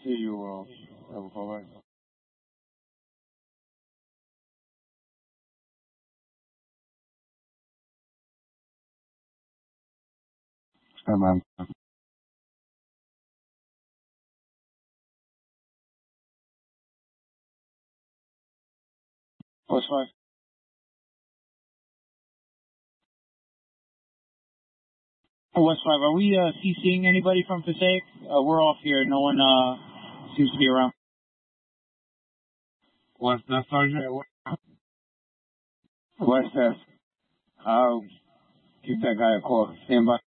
See you, bye-bye. Tamam. What's five? West 5, are we CCing anybody from Passaic? We're off here. No one seems to be around. West F, Sergeant? West F. I'll give that guy a call. Stand by.